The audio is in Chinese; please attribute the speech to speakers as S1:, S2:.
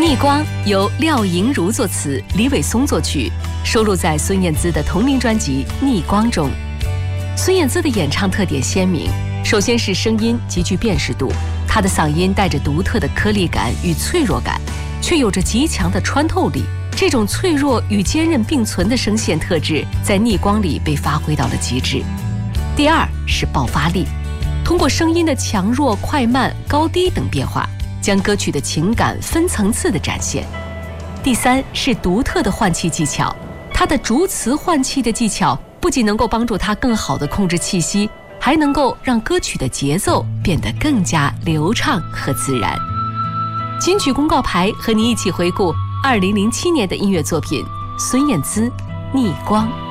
S1: 逆光由廖莹如作词，李伟松作曲，收录在孙燕姿的同名专辑《逆光》中。孙燕姿的演唱特点鲜明，首先是声音极具辨识度，她的嗓音带着独特的颗粒感与脆弱感，却有着极强的穿透力。这种脆弱与坚韧并存的声线特质，在《逆光》里被发挥到了极致。第二是爆发力，通过声音的强弱、快慢、高低等变化，将歌曲的情感分层次的展现。第三是独特的换气技巧，它的逐词换气的技巧不仅能够帮助他更好地控制气息，还能够让歌曲的节奏变得更加流畅和自然。金曲公告牌和你一起回顾2007年的音乐作品孙燕姿《逆光》。